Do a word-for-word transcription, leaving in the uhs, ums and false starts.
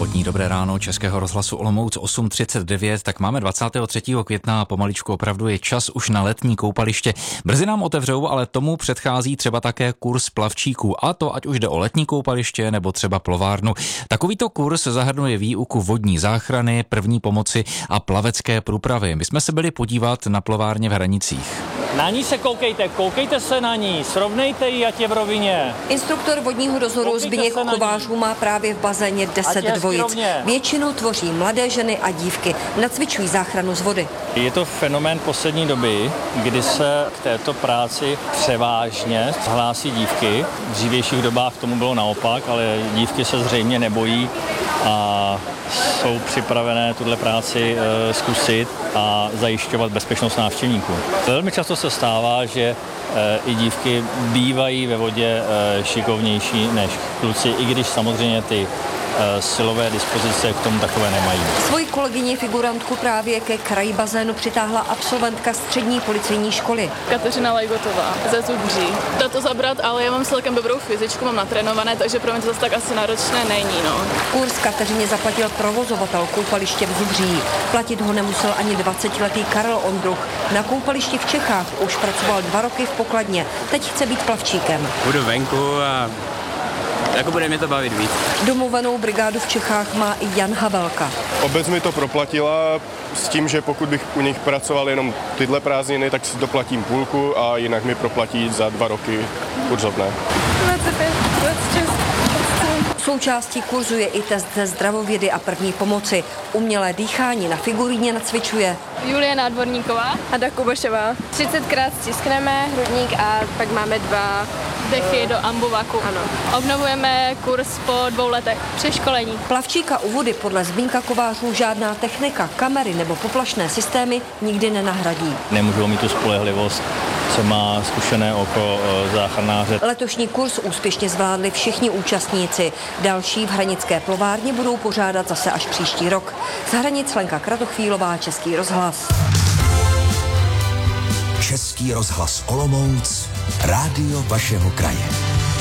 Sobotní dobré ráno Českého rozhlasu Olomouc osm třicet devět, tak máme dvacátého třetího května a pomaličku opravdu je čas už na letní koupaliště. Brzy nám otevřou, ale tomu předchází třeba také kurz plavčíků, a to ať už jde o letní koupaliště nebo třeba plovárnu. Takovýto kurz zahrnuje výuku vodní záchrany, první pomoci a plavecké průpravy. My jsme se byli podívat na plovárně v Hranicích. Na ní se koukejte, koukejte se na ní, srovnejte ji, ať je v rovině. Instruktor vodního dozoru Zbyněk Kovářů má právě v bazéně deset dvojic. Většinu tvoří mladé ženy a dívky. Nacvičují záchranu z vody. Je to fenomén poslední doby, kdy se k této práci převážně hlásí dívky. V dřívějších dobách tomu bylo naopak, ale dívky se zřejmě nebojí a jsou připravené tuhle práci e, zkusit a zajišťovat bezpečnost návštěvníků. Velmi často se stává, že e, i dívky bývají ve vodě e, šikovnější než kluci, i když samozřejmě ty e, silové dispozice k tomu takové nemají. Svoji kolegyni figurantku právě ke kraji bazénu přitáhla absolventka střední policejní školy. Kateřina Lajgotová ze Zubří. Dá to zabrat, ale já mám celkem dobrou fyzičku, mám natrénované, takže pro mě to zase tak asi náročné není. No. Kurz Kateřině zaplatil provozovatel koupaliště v Zubří. Platit ho nemusel ani dvacetiletý Karel Ondruch. Na koupališti v Čechách už pracoval dva roky v pokladně. Teď chce být plavčíkem. Budu venku a jako bude mě to bavit víc. Domluvenou brigádu v Čechách má i Jan Havelka. Obec mi to proplatila s tím, že pokud bych u nich pracoval jenom tyhle prázdniny, tak si doplatím půlku a jinak mi proplatí za dva roky kurzovné. dvacet pět, dvacet šest. Součástí kurzu je i test ze zdravovědy a první pomoci. Umělé dýchání na figuríně nacvičuje Julie Nádvorníková. Ada Kubašová. třicetkrát stiskneme hrudník a pak máme dva Dechy do ambuvaku. Ano. Obnovujeme kurz po dvou letech přeškolení. Plavčíka u vody podle Zbyňka Kovářů žádná technika, kamery nebo poplašné systémy nikdy nenahradí. Nemůžou mít tu spolehlivost, co má zkušené oko záchranáře. Letošní kurz úspěšně zvládli všichni účastníci. Další v hranické plovárně budou pořádat zase až příští rok. Z Hranic Lenka Kratochvílová, Český rozhlas. Český rozhlas Olomouc, rádio vašeho kraje.